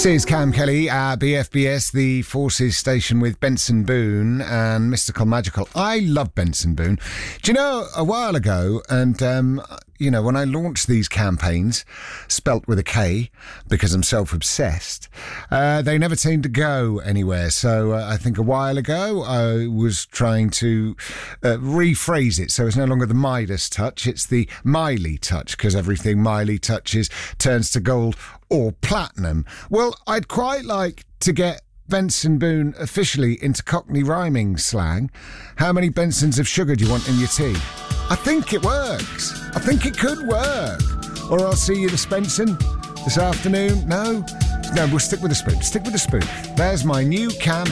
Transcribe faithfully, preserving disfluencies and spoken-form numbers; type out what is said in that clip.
This is Cam Kelly at B F B S, the Forces station with Benson Boone and Mystical Magical. I love Benson Boone. Do you know, a while ago, and, um, you know, when I launched these campaigns, spelt with a K, because I'm self-obsessed, uh, they never seemed to go anywhere. So uh, I think a while ago I was trying to uh, rephrase it. So it's no longer the Midas touch, it's the Miley touch, because everything Miley touches turns to gold or platinum. Well, I'd quite like to get Benson Boone officially into Cockney rhyming slang. How many Bensons of sugar do you want in your tea? I think it works. I think it could work. Or I'll see you this Benson this afternoon. No? No, we'll stick with the spoon. Stick with the spoon. There's my new campaign.